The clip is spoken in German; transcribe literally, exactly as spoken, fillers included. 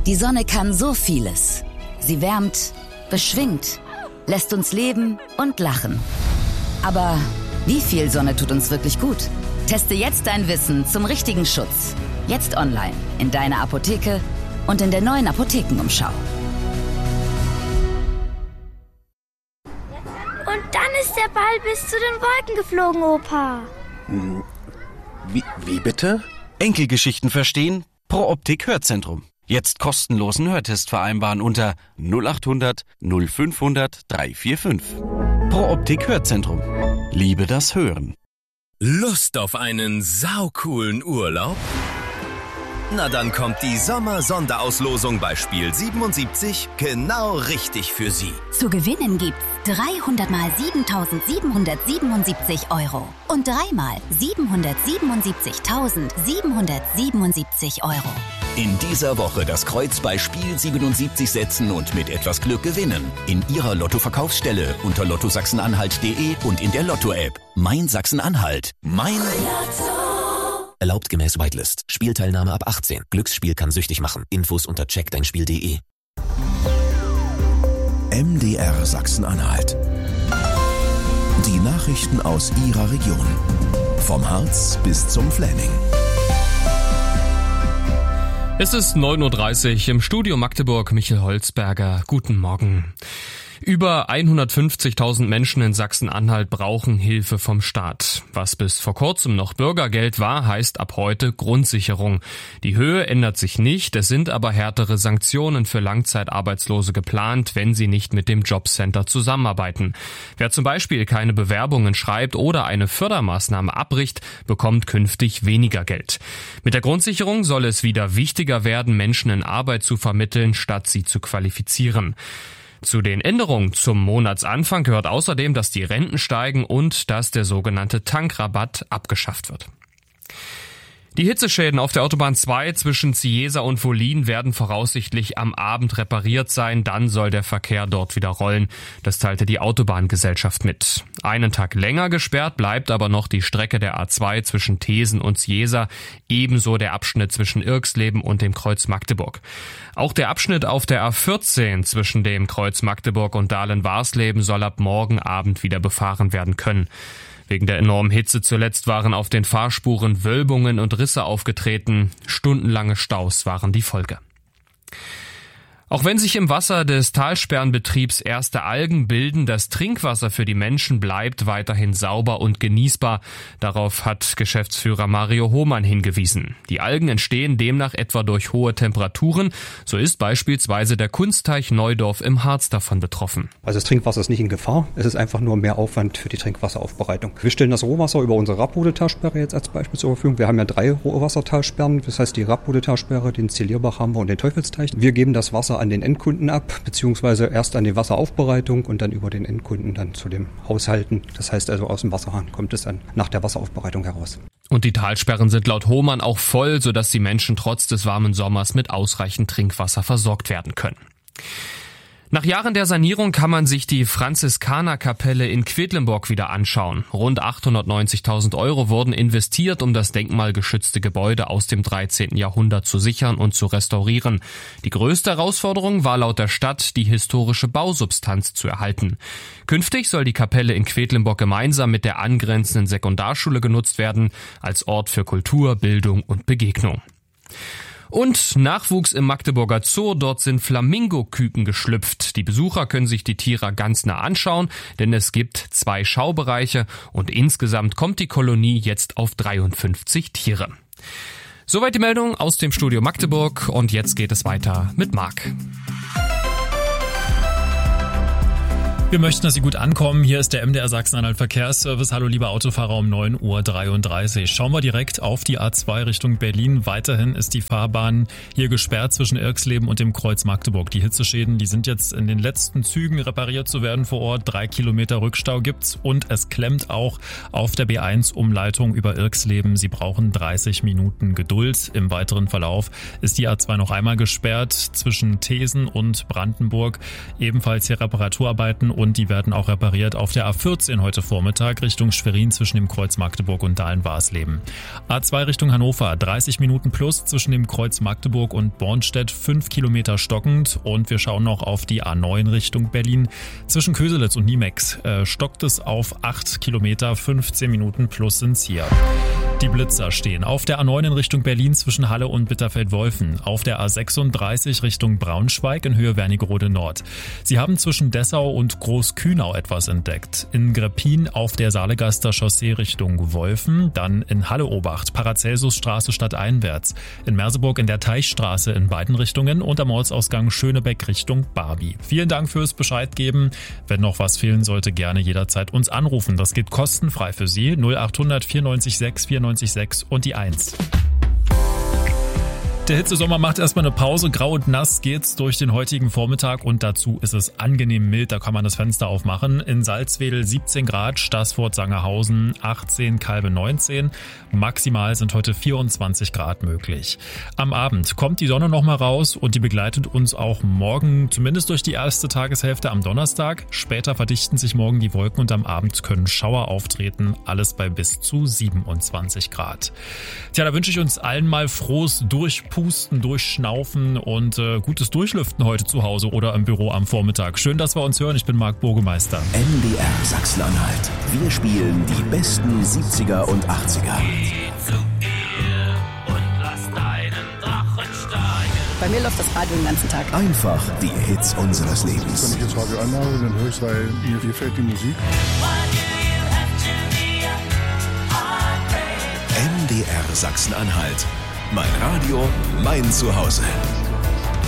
Die Sonne kann so vieles. Sie wärmt, beschwingt, lässt uns leben und lachen. Aber wie viel Sonne tut uns wirklich gut? Teste jetzt dein Wissen zum richtigen Schutz. Jetzt online, in deiner Apotheke und in der neuen Apothekenumschau. Und dann ist der Ball bis zu den Wolken geflogen, Opa. Wie, wie bitte? Enkelgeschichten verstehen? Pro Optik Hörzentrum. Jetzt kostenlosen Hörtest vereinbaren unter null acht hundert null fünfhundert dreihundertfünfundvierzig. Pro Optik Hörzentrum. Liebe das Hören. Lust auf einen saucoolen Urlaub? Na dann kommt die Sommer-Sonderauslosung bei Spiel siebenundsiebzig genau richtig für Sie. Zu gewinnen gibt's dreihundert mal siebentausendsiebenhundertsiebenundsiebzig Euro und dreimal siebenhundertsiebenundsiebzigtausendsiebenhundertsiebenundsiebzig Euro. In dieser Woche das Kreuz bei Spiel siebenundsiebzig setzen und mit etwas Glück gewinnen. In Ihrer Lotto-Verkaufsstelle unter lotto sachsen-anhalt punkt de und in der Lotto-App. Mein Sachsen-Anhalt. Mein Lotto. Erlaubt gemäß Whitelist. Spielteilnahme ab achtzehn. Glücksspiel kann süchtig machen. Infos unter check dein spiel punkt de. M D R Sachsen-Anhalt. Die Nachrichten aus Ihrer Region. Vom Harz bis zum Fläming. Es ist neun Uhr dreißig im Studio Magdeburg. Michael Holzberger. Guten Morgen. Über hundertfünfzigtausend Menschen in Sachsen-Anhalt brauchen Hilfe vom Staat. Was bis vor kurzem noch Bürgergeld war, heißt ab heute Grundsicherung. Die Höhe ändert sich nicht, es sind aber härtere Sanktionen für Langzeitarbeitslose geplant, wenn sie nicht mit dem Jobcenter zusammenarbeiten. Wer zum Beispiel keine Bewerbungen schreibt oder eine Fördermaßnahme abbricht, bekommt künftig weniger Geld. Mit der Grundsicherung soll es wieder wichtiger werden, Menschen in Arbeit zu vermitteln, statt sie zu qualifizieren. Zu den Änderungen zum Monatsanfang gehört außerdem, dass die Renten steigen und dass der sogenannte Tankrabatt abgeschafft wird. Die Hitzeschäden auf der Autobahn zwei zwischen Cieza und Wollin werden voraussichtlich am Abend repariert sein, dann soll der Verkehr dort wieder rollen. Das teilte die Autobahngesellschaft mit. Einen Tag länger gesperrt bleibt aber noch die Strecke der A zwei zwischen Thesen und Cieza, ebenso der Abschnitt zwischen Irxleben und dem Kreuz Magdeburg. Auch der Abschnitt auf der A vierzehn zwischen dem Kreuz Magdeburg und Dahlen-Warsleben soll ab morgen Abend wieder befahren werden können. Wegen der enormen Hitze zuletzt waren auf den Fahrspuren Wölbungen und Risse aufgetreten. Stundenlange Staus waren die Folge. Auch wenn sich im Wasser des Talsperrenbetriebs erste Algen bilden, das Trinkwasser für die Menschen bleibt weiterhin sauber und genießbar. Darauf hat Geschäftsführer Mario Hohmann hingewiesen. Die Algen entstehen demnach etwa durch hohe Temperaturen. So ist beispielsweise der Kunstteich Neudorf im Harz davon betroffen. Also das Trinkwasser ist nicht in Gefahr. Es ist einfach nur mehr Aufwand für die Trinkwasseraufbereitung. Wir stellen das Rohwasser über unsere Rappode-Talsperre jetzt als Beispiel zur Verfügung. Wir haben ja drei Rohwassertalsperren. Das heißt die Rappode-Talsperre, den Zellierbach haben wir und den Teufelsteich. Wir geben das Wasser an den Endkunden ab, beziehungsweise erst an die Wasseraufbereitung und dann über den Endkunden dann zu dem Haushalten. Das heißt also aus dem Wasserhahn kommt es dann nach der Wasseraufbereitung heraus. Und die Talsperren sind laut Hohmann auch voll, sodass die Menschen trotz des warmen Sommers mit ausreichend Trinkwasser versorgt werden können. Nach Jahren der Sanierung kann man sich die Franziskanerkapelle in Quedlinburg wieder anschauen. Rund achthundertneunzigtausend Euro wurden investiert, um das denkmalgeschützte Gebäude aus dem dreizehnten Jahrhundert zu sichern und zu restaurieren. Die größte Herausforderung war laut der Stadt, die historische Bausubstanz zu erhalten. Künftig soll die Kapelle in Quedlinburg gemeinsam mit der angrenzenden Sekundarschule genutzt werden, als Ort für Kultur, Bildung und Begegnung. Und Nachwuchs im Magdeburger Zoo, dort sind Flamingoküken geschlüpft. Die Besucher können sich die Tiere ganz nah anschauen, denn es gibt zwei Schaubereiche und insgesamt kommt die Kolonie jetzt auf dreiundfünfzig Tiere. Soweit die Meldung aus dem Studio Magdeburg und jetzt geht es weiter mit Marc. Wir möchten, dass Sie gut ankommen. Hier ist der M D R Sachsen-Anhalt Verkehrsservice. Hallo liebe Autofahrer um neun Uhr dreiunddreißig. Schauen wir direkt auf die A zwei Richtung Berlin. Weiterhin ist die Fahrbahn hier gesperrt zwischen Irxleben und dem Kreuz Magdeburg. Die Hitzeschäden, die sind jetzt in den letzten Zügen repariert zu werden vor Ort. Drei Kilometer Rückstau gibt's und es klemmt auch auf der B eins Umleitung über Irxleben. Sie brauchen dreißig Minuten Geduld. Im weiteren Verlauf ist die A zwei noch einmal gesperrt zwischen Thesen und Brandenburg. Ebenfalls hier Reparaturarbeiten und die werden auch repariert auf der A vierzehn heute Vormittag Richtung Schwerin zwischen dem Kreuz Magdeburg und Dahlen-Warsleben. A zwei Richtung Hannover, dreißig Minuten plus zwischen dem Kreuz Magdeburg und Bornstedt, fünf Kilometer stockend. Und wir schauen noch auf die A neun Richtung Berlin. Zwischen Köselitz und Niemex äh, stockt es auf acht Kilometer, fünfzehn Minuten plus sind's hier. Die Blitzer stehen auf der A neun in Richtung Berlin zwischen Halle und Bitterfeld-Wolfen, auf der A sechsunddreißig Richtung Braunschweig in Höhe Wernigerode Nord. Sie haben zwischen Dessau und Großkühnau etwas entdeckt. In Greppin auf der Saalegaster Chaussee Richtung Wolfen, dann in Halle-Obacht, Paracelsusstraße stadteinwärts, in Merseburg in der Teichstraße in beiden Richtungen und am Ortsausgang Schönebeck Richtung Barbie. Vielen Dank fürs Bescheid geben. Wenn noch was fehlen sollte, gerne jederzeit uns anrufen. Das geht kostenfrei für Sie. null achthundert vierundneunzig sechs vierundneunzig sechs und die eins. Der Hitzesommer macht erstmal eine Pause. Grau und nass geht's durch den heutigen Vormittag und dazu ist es angenehm mild. Da kann man das Fenster aufmachen. In Salzwedel siebzehn Grad, Staßfurt Sangerhausen achtzehn, Calbe neunzehn. Maximal sind heute vierundzwanzig Grad möglich. Am Abend kommt die Sonne nochmal raus und die begleitet uns auch morgen, zumindest durch die erste Tageshälfte am Donnerstag. Später verdichten sich morgen die Wolken und am Abend können Schauer auftreten. Alles bei bis zu siebenundzwanzig Grad. Tja, da wünsche ich uns allen mal frohes Durchpusten. Pusten, durchschnaufen und äh, gutes Durchlüften heute zu Hause oder im Büro am Vormittag. Schön, dass wir uns hören. Ich bin Marc Burgemeister. M D R Sachsen-Anhalt. Wir spielen die besten siebziger und achtziger. Bei mir läuft das Radio den ganzen Tag. Einfach die Hits unseres Lebens. Wenn ich jetzt Radio anhabe, dann höre ich es, weil mir gefällt die Musik. M D R Sachsen-Anhalt. Mein Radio, mein Zuhause.